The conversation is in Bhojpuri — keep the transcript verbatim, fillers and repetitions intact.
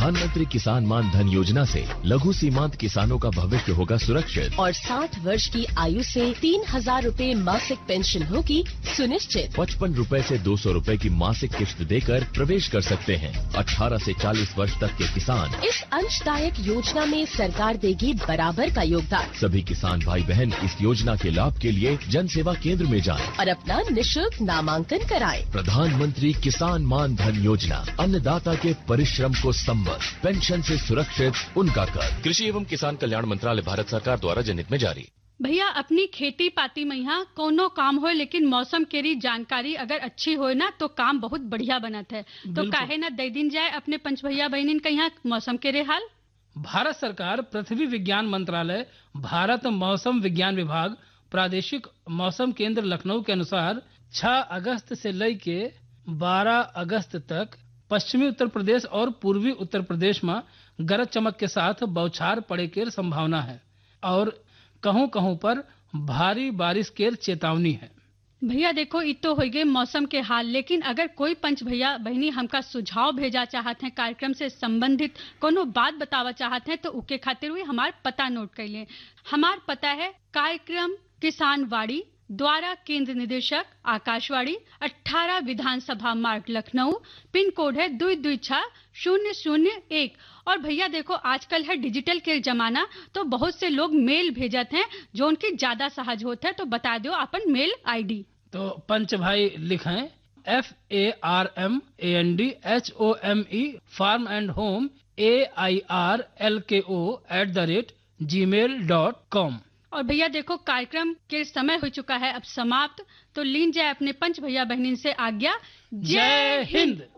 प्रधानमंत्री किसान मान धन योजना से लघु सीमांत किसानों का भविष्य होगा सुरक्षित और साठ वर्ष की आयु से तीन हजार रूपए मासिक पेंशन होगी सुनिश्चित। पचपन रूपए से दो सौ रूपए की मासिक किश्त देकर प्रवेश कर सकते हैं। अठारह से चालीस वर्ष तक के किसान इस अंशदायक योजना में सरकार देगी बराबर का योगदान। सभी किसान भाई बहन इस योजना के लाभ के लिए जन सेवा केंद्र में जाएं और अपना निशुल्क नामांकन कराएं। प्रधानमंत्री किसान मान धन योजना, अन्नदाता के परिश्रम को संबल, पेंशन से सुरक्षित उनका कर। कृषि एवं किसान कल्याण मंत्रालय, भारत सरकार द्वारा जनहित में जारी। भैया अपनी खेती पाती में यहाँ कोनो काम हो लेकिन मौसम केरी जानकारी अगर अच्छी हो ना तो काम बहुत बढ़िया बनत है। तो काहे ना दे दिन जाए अपने पंच भैया बहनिन के यहाँ मौसम केरे हाल। भारत सरकार पृथ्वी विज्ञान मंत्रालय, भारत मौसम विज्ञान विभाग, प्रादेशिक मौसम केंद्र लखनऊ के अनुसार छह अगस्त से लेके बारह अगस्त तक पश्चिमी उत्तर प्रदेश और पूर्वी उत्तर प्रदेश में गरज चमक के साथ बौछार पड़े के संभावना है और कहूं कहूं पर भारी बारिश के चेतावनी है। भैया देखो ये तो हो गए मौसम के हाल, लेकिन अगर कोई पंच भैया बहनी हमका सुझाव भेजा चाहते हैं, कार्यक्रम से संबंधित कोनो बात बतावा चाहते हैं तो उके खातिर हुई हमार पता नोट कर लें। हमार पता है कार्यक्रम किसान वाड़ी, द्वारा केंद्र निदेशक आकाशवाणी, अठारह विधानसभा मार्ग लखनऊ, पिन कोड है दो दो छह शून्य शून्य एक। और भैया देखो आजकल है डिजिटल के जमाना, तो बहुत से लोग मेल भेजते हैं जो उनकी ज्यादा सहज होता है, तो बता दो अपन मेल आईडी। तो पंच भाई लिखें F A R M A N D H O M E form and home A I R L के ओ एट द रेट जी मेल डॉट कॉम। और भैया देखो कार्यक्रम के समय हो चुका है अब समाप्त, तो लीन जाए अपने पंच भैया बहनिन से आज्ञा। जय हिंद।